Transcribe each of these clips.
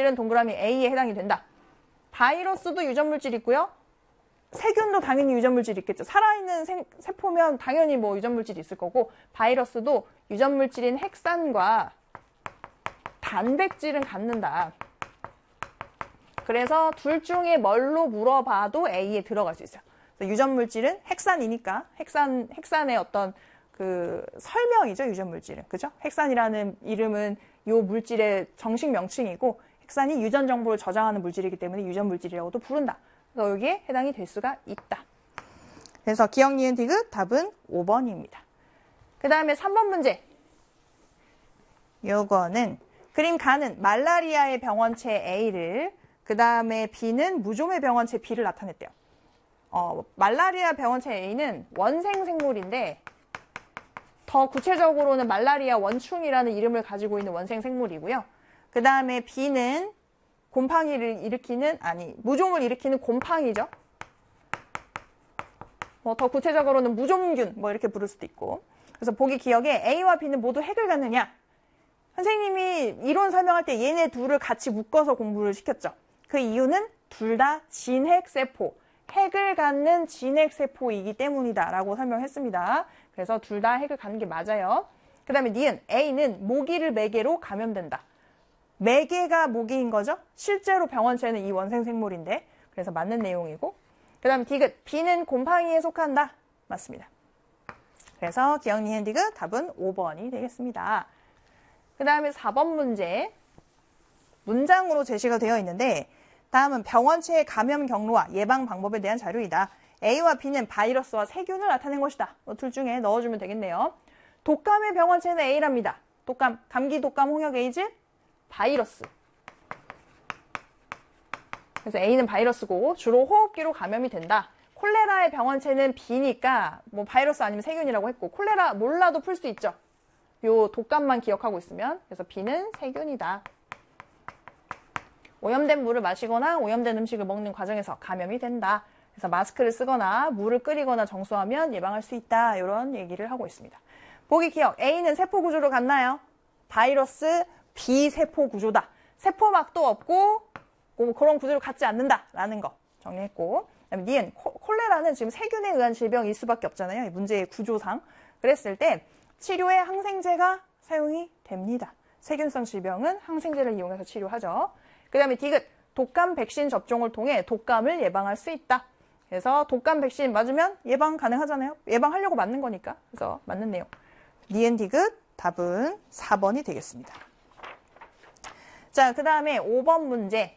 유전물질은 동그라미 A에 해당이 된다. 바이러스도 유전물질 있고요. 세균도 당연히 유전물질이 있겠죠. 살아있는 세포면 당연히 뭐 유전물질이 있을 거고, 바이러스도 유전물질인 핵산과 단백질은 갖는다. 그래서 둘 중에 뭘로 물어봐도 A에 들어갈 수 있어요. 유전물질은 핵산이니까 핵산의 어떤 그 설명이죠, 유전물질은. 그죠? 핵산이라는 이름은 이 물질의 정식 명칭이고, 핵산이 유전 정보를 저장하는 물질이기 때문에 유전물질이라고도 부른다. 그래서 여기에 해당이 될 수가 있다. 그래서 기억, 니은, 디귿 답은 5번입니다. 그 다음에 3번 문제. 요거는 그림 가는 말라리아의 병원체 A를, 그 다음에 B는 무좀의 병원체 B를 나타냈대요. 말라리아 병원체 A는 원생 생물인데, 더 구체적으로는 말라리아 원충이라는 이름을 가지고 있는 원생 생물이고요. 그 다음에 B는 곰팡이를 일으키는, 무좀을 일으키는 곰팡이죠. 더 구체적으로는 무좀균, 이렇게 부를 수도 있고. 그래서 보기 기억에 A와 B는 모두 핵을 갖느냐? 선생님이 이론 설명할 때 얘네 둘을 같이 묶어서 공부를 시켰죠. 그 이유는 둘 다 진핵세포, 핵을 갖는 진핵세포이기 때문이다 라고 설명했습니다. 그래서 둘 다 핵을 갖는 게 맞아요. 그 다음에 니은, A는 모기를 매개로 감염된다. 매개가 모기인 거죠. 실제로 병원체는 이 원생생물인데, 그래서 맞는 내용이고. 그 다음에 디귿, B는 곰팡이에 속한다. 맞습니다. 그래서 기억, 니은, 디귿 답은 5번이 되겠습니다. 그 다음에 4번 문제. 문장으로 제시가 되어 있는데, 다음은 병원체의 감염 경로와 예방 방법에 대한 자료이다. A와 B는 바이러스와 세균을 나타낸 것이다. 둘 중에 넣어주면 되겠네요. 독감의 병원체는 A랍니다. 독감, 감기, 독감, 홍역, 에이즈, 바이러스. 그래서 A는 바이러스고 주로 호흡기로 감염이 된다. 콜레라의 병원체는 B니까 뭐 바이러스 아니면 세균이라고 했고, 콜레라 몰라도 풀 수 있죠. 요 독감만 기억하고 있으면. 그래서 B는 세균이다. 오염된 물을 마시거나 오염된 음식을 먹는 과정에서 감염이 된다. 그래서 마스크를 쓰거나 물을 끓이거나 정수하면 예방할 수 있다. 이런 얘기를 하고 있습니다. 보기 기억. A는 세포 구조로 같나요? 바이러스 비세포 구조다. 세포막도 없고 그런 구조를 갖지 않는다라는 거 정리했고, 그다음에 니은, 콜레라는 지금 세균에 의한 질병일 수밖에 없잖아요. 이 문제의 구조상. 그랬을 때 치료에 항생제가 사용이 됩니다. 세균성 질병은 항생제를 이용해서 치료하죠. 그 다음에 디귿, 독감 백신 접종을 통해 독감을 예방할 수 있다. 그래서 독감 백신 맞으면 예방 가능하잖아요. 예방하려고 맞는 거니까. 그래서 맞는 내용. 니은, 디귿 답은 4번이 되겠습니다. 자, 그 다음에 5번 문제.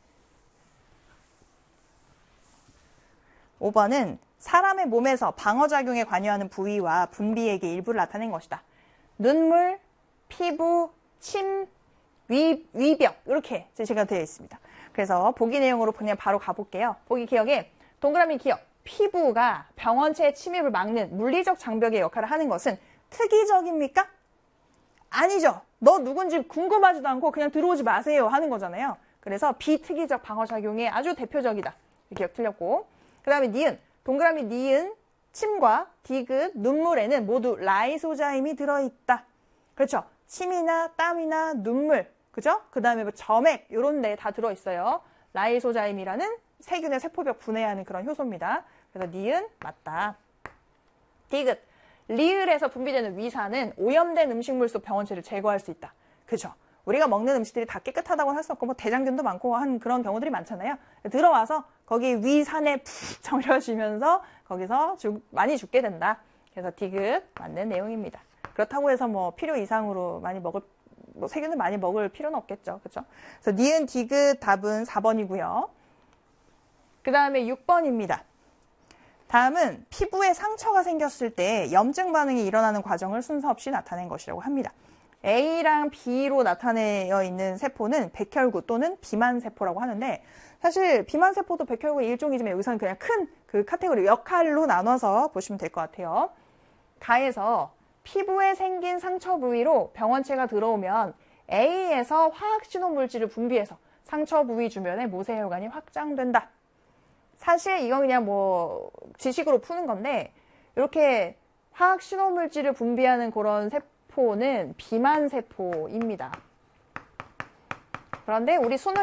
5번은 사람의 몸에서 방어작용에 관여하는 부위와 분비액의 일부를 나타낸 것이다. 눈물, 피부, 침, 위벽 이렇게 제시가 되어 있습니다. 그래서 보기 내용으로 그냥 바로 가볼게요. 보기 기억에 동그라미 기억. 피부가 병원체의 침입을 막는 물리적 장벽의 역할을 하는 것은 특이적입니까? 아니죠. 너 누군지 궁금하지도 않고 그냥 들어오지 마세요 하는 거잖아요. 그래서 비특이적 방어작용에 아주 대표적이다. 기억 틀렸고. 그 다음에 니은, 동그라미 니은, 침과 디귿, 눈물에는 모두 라이소자임이 들어있다. 그렇죠. 침이나 땀이나 눈물, 그죠? 그 다음에 뭐 점액 이런 데 다 들어있어요. 라이소자임이라는 세균의 세포벽 분해하는 그런 효소입니다. 그래서 니은 맞다. 디귿, 리을에서 분비되는 위산은 오염된 음식물 속 병원체를 제거할 수 있다. 그죠? 우리가 먹는 음식들이 다 깨끗하다고는 할 수 없고 뭐 대장균도 많고 한 그런 경우들이 많잖아요. 들어와서 거기 위산에 푹 잠겨지면서 거기서 많이 죽게 된다. 그래서 디귿 맞는 내용입니다. 그렇다고 해서 뭐 필요 이상으로 많이 세균을 많이 먹을 필요는 없겠죠. 그렇죠? 그래서 니은, 디귿 답은 4번이고요. 그 다음에 6번입니다. 다음은 피부에 상처가 생겼을 때 염증 반응이 일어나는 과정을 순서 없이 나타낸 것이라고 합니다. A랑 B로 나타내어 있는 세포는 백혈구 또는 비만세포라고 하는데, 사실 비만세포도 백혈구의 일종이지만 여기서는 그냥 큰 그 카테고리 역할로 나눠서 보시면 될 것 같아요. 가에서 피부에 생긴 상처 부위로 병원체가 들어오면 A에서 화학신호물질을 분비해서 상처 부위 주변에 모세혈관이 확장된다. 사실 이건 그냥 뭐 지식으로 푸는 건데, 이렇게 화학신호물질을 분비하는 그런 세포는 비만세포입니다. 그런데 우리 수능